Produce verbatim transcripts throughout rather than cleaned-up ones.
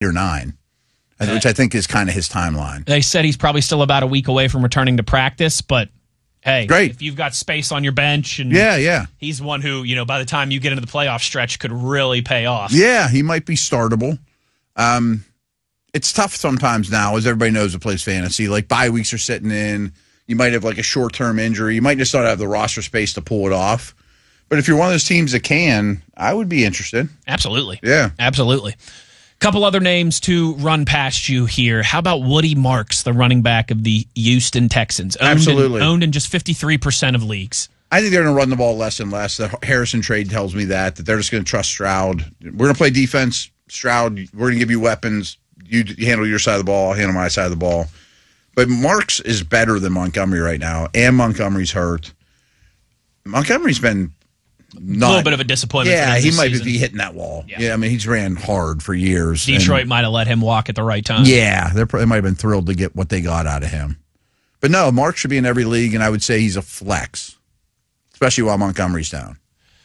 or nine, which I think is kind of his timeline. They said he's probably still about a week away from returning to practice, but hey, Great. If you've got space on your bench, and yeah, yeah, he's one who, you know, by the time you get into the playoff stretch, could really pay off. Yeah, he might be startable. Um, it's tough sometimes now, as everybody knows who plays fantasy. Like bye weeks are sitting in. You might have like a short term injury. You might just not have the roster space to pull it off. But if you're one of those teams that can, I would be interested. Absolutely. Yeah. Absolutely. Couple other names to run past you here. How about Woody Marks, the running back of the Houston Texans? Owned Absolutely. In, owned in just fifty-three percent of leagues. I think they're going to run the ball less and less. The Harrison trade tells me that, that they're just going to trust Stroud. We're going to play defense. Stroud, we're going to give you weapons. You, you handle your side of the ball, I'll handle my side of the ball. But Marks is better than Montgomery right now, and Montgomery's hurt. Montgomery's been not, a little bit of a disappointment. Yeah, for him he this might season. be hitting that wall. Yeah. Yeah, I mean, he's ran hard for years. Detroit and, might have let him walk at the right time. Yeah, they might have been thrilled to get what they got out of him. But no, Mark should be in every league, and I would say he's a flex, especially while Montgomery's down.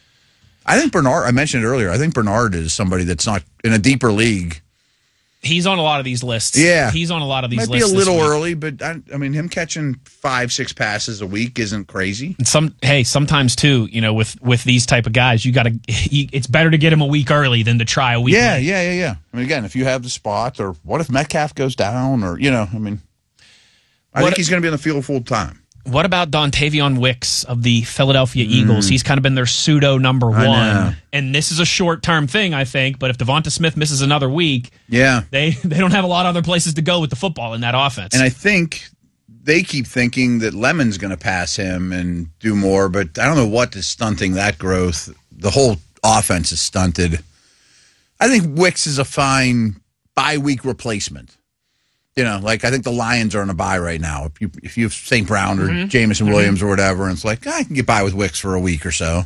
I think Bernard, I mentioned it earlier, I think Bernard is somebody that's not in a deeper league. He's on a lot of these lists. Yeah. He's on a lot of these Might lists. Might be a little this week. early, but I, I mean, him catching five, six passes a week isn't crazy. And some, hey, sometimes too, you know, with with these type of guys, you got to. It's better to get him a week early than to try a week. Yeah, late. yeah, yeah, yeah. I mean, again, if you have the spot, or what if Metcalf goes down, or you know, I mean, I What- think he's going to be on the field full time. What about Dontavion Wicks of the Philadelphia Eagles? He's kind of been their pseudo number I know. one, and this is a short term thing, I think. But if Devonta Smith misses another week, Yeah, they they don't have a lot of other places to go with the football in that offense. and I think they keep thinking that Lemon's going to pass him and do more, but I don't know what is stunting that growth. The whole offense is stunted. I think Wicks is a fine bye-week replacement. You know, like I think the Lions are on a bye right now. If you if you have Saint Brown or Mm-hmm. Jameson mm-hmm. Williams or whatever, and it's like, I can get by with Wicks for a week or so.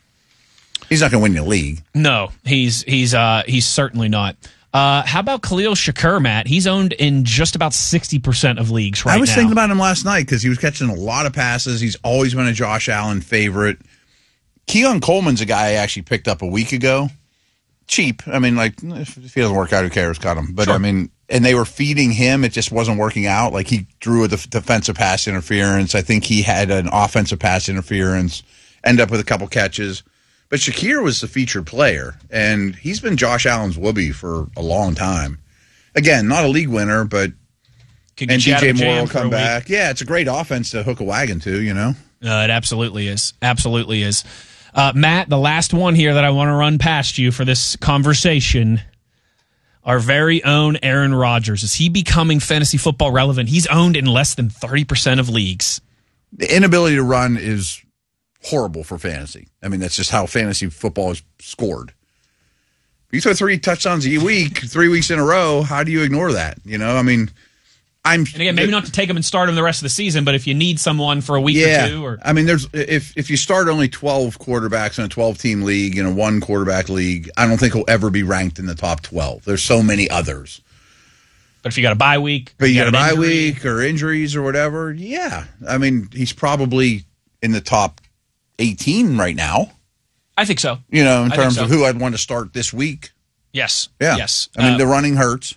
He's not going to win the league. No, he's he's uh, he's certainly not. Uh, how about Khalil Shakur, Matt? He's owned in just about sixty percent of leagues right now. I was now. thinking about him last night because he was catching a lot of passes. He's always been a Josh Allen favorite. Keon Coleman's a guy I actually picked up a week ago. Cheap. I mean, like, if, if he doesn't work out, who cares? Cut him. But, Sure. I mean, and they were feeding him. It just wasn't working out. Like, he drew a def- defensive pass interference. I think he had an offensive pass interference, end up with a couple catches. But Shakir was the featured player, and he's been Josh Allen's whoopee for a long time. Again, not a league winner, but Could and get you out D J of the Moore jam will for a come week. back. Yeah, it's a great offense to hook a wagon to, you know? Uh, it absolutely is. Absolutely is. Uh, Matt, the last one here that I want to run past you for this conversation, our very own Aaron Rodgers. Is he becoming fantasy football relevant? He's owned in less than thirty percent of leagues. The inability to run is horrible for fantasy. I mean, that's just how fantasy football is scored. You throw three touchdowns a week, three weeks in a row, how do you ignore that? You know, I mean, I'm... And again, maybe not to take him and start him the rest of the season, but if you need someone for a week yeah, or two. Or I mean, there's if if you start only twelve quarterbacks in a twelve-team league, in a one-quarterback league, I don't think he'll ever be ranked in the top twelve. There's so many others. But if you got a bye week. But you got a an bye injury, week or injuries or whatever, yeah. I mean, he's probably in the top eighteen right now, I think so. you know, in I think terms so. of who I'd want to start this week. Yes. Yeah. Yes. I mean, Uh, the running hurts.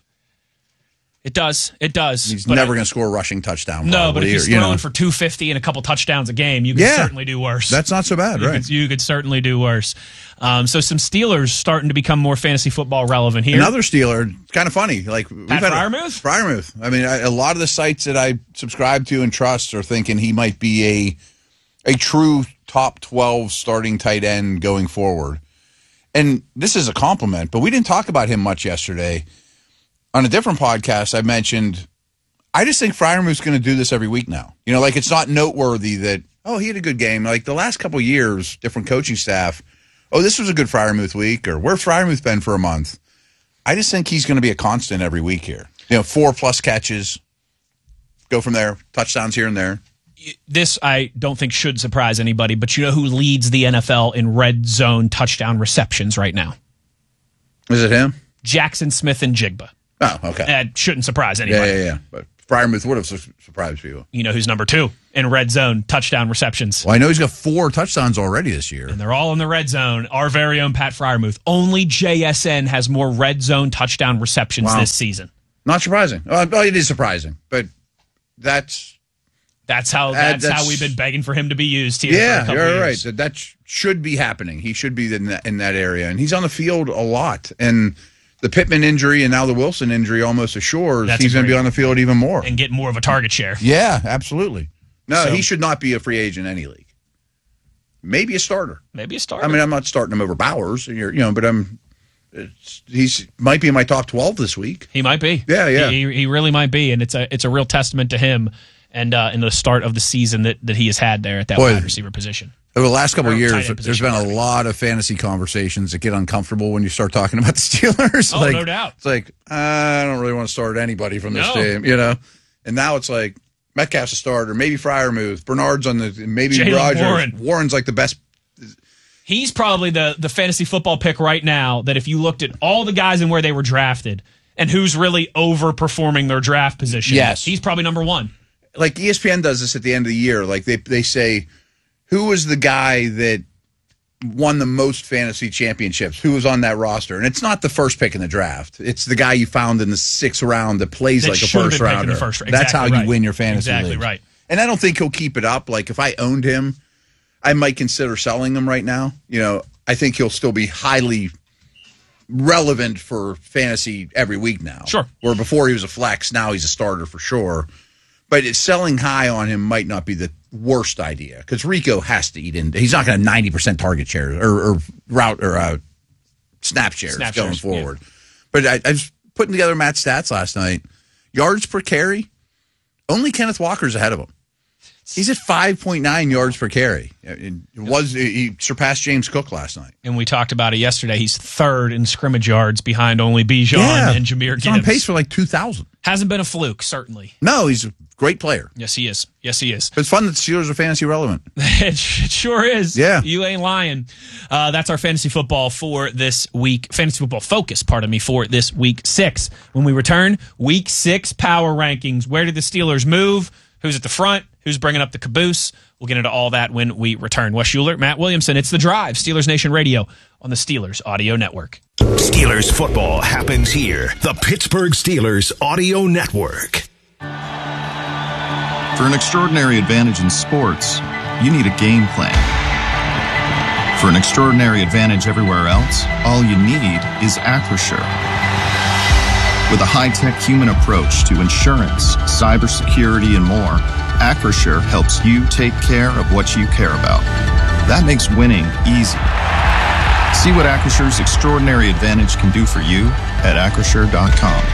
it does. It does. He's But never I- going to score a rushing touchdown. No, but probably, if he's or, you throwing know. for two fifty and a couple touchdowns a game, you could Yeah. certainly do worse. That's not so bad, you right? Could, you could certainly do worse. Um, so some Steelers starting to become more fantasy football relevant here. Another Steeler, it's kind of funny. Like we've Pat had a- Freiermuth? Freiermuth. I mean, I, a lot of the sites that I subscribe to and trust are thinking he might be a a true top twelve starting tight end going forward. And this is a compliment, but we didn't talk about him much yesterday. On a different podcast, I mentioned I just think Freiermuth's going to do this every week now. You know, like it's not noteworthy that, oh, he had a good game. Like the last couple of years, different coaching staff, oh, this was a good Freiermuth week, or where Freiermuth been for a month. I just think he's going to be a constant every week here. You know, four plus catches, go from there, touchdowns here and there. This I don't think should surprise anybody, but you know who leads the N F L in red zone touchdown receptions right now? Is it him? Jackson Smith and Jigba. Oh, okay. That shouldn't surprise anybody. Yeah, yeah, yeah. But Freiermuth would have su- surprised people. You know who's number two in red zone touchdown receptions? Well, I know he's got four touchdowns already this year. And they're all in the red zone. Our very own Pat Freiermuth. Only J S N has more red zone touchdown receptions Wow. this season. Not surprising. Well, it is surprising, but that's... That's how that's, Uh, that's how we've been begging for him to be used here. Yeah, for a couple you're of right. years. That, that sh- should be happening. He should be in that, in that area, and he's on the field a lot. And the Pittman injury and now the Wilson injury almost assures That's he's going to be agreed. on the field even more. And get more of a target share. Yeah, absolutely. No, So- he should not be a free agent in any league. Maybe a starter. Maybe a starter. I mean, I'm not starting him over Bowers, you know, but I'm. It's, he's might be in my top twelve this week. He might be. Yeah, yeah. He, he really might be, and it's a it's a real testament to him and uh, in the start of the season that, that he has had there at that Boy. wide receiver position. Over the last couple Or of years, tight end there's position, been a pardon me. lot of fantasy conversations that get uncomfortable when you start talking about the Steelers. Oh, like, no doubt. It's like, I don't really want to start anybody from this No. team, you know? And now it's like, Metcalf's a starter, maybe Freiermuth, Bernard's on the, maybe Jaylen Rodgers. Warren. Warren's like the best. He's probably the, the fantasy football pick right now that if you looked at all the guys and where they were drafted and who's really overperforming their draft position, Yes. he's probably number one. Like E S P N does this at the end of the year. Like they, they say, who was the guy that won the most fantasy championships? Who was on that roster? And it's not the first pick in the draft. It's the guy you found in the sixth round that plays That like a should have first been picked in rounder. the first- That's how exactly you right. win your fantasy Exactly leagues. right. And I don't think he'll keep it up. Like if I owned him, I might consider selling him right now. You know, I think he'll still be highly relevant for fantasy every week now. Sure. Where before he was a flex, now he's a starter for sure. But it's selling high on him might not be the worst idea because Rico has to eat in. He's not going to have ninety percent target share or, or route or uh, snap shares Snap going shares, forward. But I, I was putting together Matt's stats last night. Yards per carry, only Kenneth Walker's ahead of him. He's at five point nine yards per carry. It was he surpassed James Cook last night. And we talked about it yesterday. He's third in scrimmage yards behind only Bijan and Jahmyr he's Gibbs. on pace for like two thousand. Hasn't been a fluke, certainly. No, he's a great player. Yes, he is. Yes, he is. But it's fun that the Steelers are fantasy relevant. It sure is. Yeah. You ain't lying. Uh, that's our fantasy football for this week. Fantasy football focus, pardon me, for this week six. When we return, week six power rankings. Where did the Steelers move? Who's at the front? Who's bringing up the caboose? We'll get into all that when we return. Wes Schuler, Matt Williamson. It's The Drive, Steelers Nation Radio on the Steelers Audio Network. Steelers football happens here. The Pittsburgh Steelers Audio Network. For an extraordinary advantage in sports, you need a game plan. For an extraordinary advantage everywhere else, all you need is Acrisure. With a high-tech human approach to insurance, cybersecurity, and more, Acrisure helps you take care of what you care about. That makes winning easy. See what Acrissure's extraordinary advantage can do for you at acrisure dot com.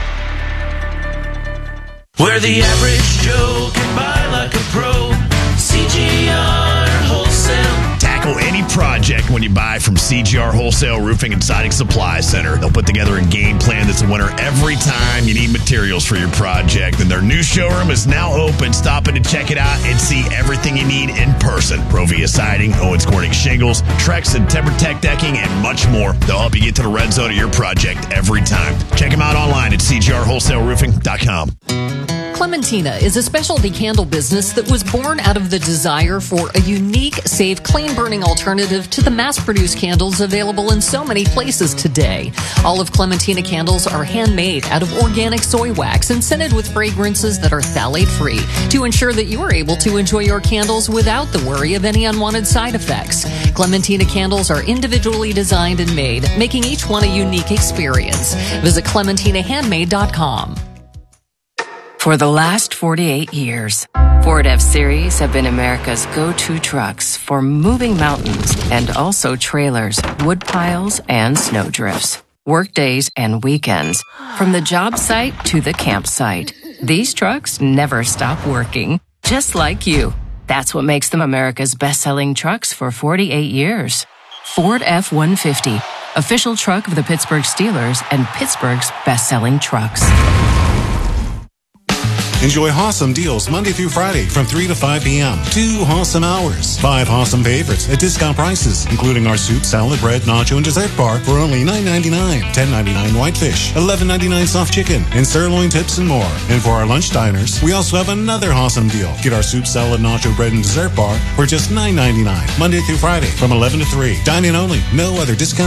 Where the average Joe can buy like a pro. C G R Wholesale. Tackle any project when you buy from C G R Wholesale Roofing and Siding Supply Center. They'll put together a game plan that's a winner every time you need materials for your project. And their new showroom is now open. Stop in to check it out and see everything you need in person. Provia Siding, Owens Corning Shingles, Trex and TimberTech Decking, and much more. They'll help you get to the red zone of your project every time. Check them out online at c g r wholesale roofing dot com. Clementina is a specialty candle business that was born out of the desire for a unique, safe, clean-burning alternative to the mass-produced candles available in so many places today. All of Clementina candles are handmade out of organic soy wax and scented with fragrances that are phthalate-free to ensure that you are able to enjoy your candles without the worry of any unwanted side effects. Clementina candles are individually designed and made, making each one a unique experience. Visit clementina handmade dot com. For the last forty-eight years, Ford F-Series have been America's go-to trucks for moving mountains and also trailers, wood piles, and snow drifts. Work days and weekends, from the job site to the campsite. These trucks never stop working, just like you. That's what makes them America's best-selling trucks for forty-eight years. Ford F one fifty, official truck of the Pittsburgh Steelers and Pittsburgh's best-selling trucks. Enjoy awesome deals Monday through Friday from three to five p.m. Two awesome hours. Five awesome favorites at discount prices, including our soup, salad, bread, nacho, and dessert bar for only nine ninety-nine, ten ninety-nine whitefish, eleven ninety-nine soft chicken, and sirloin tips and more. And for our lunch diners, we also have another awesome deal. Get our soup, salad, nacho, bread, and dessert bar for just nine ninety-nine, Monday through Friday from eleven to three. Dine in only. No other discount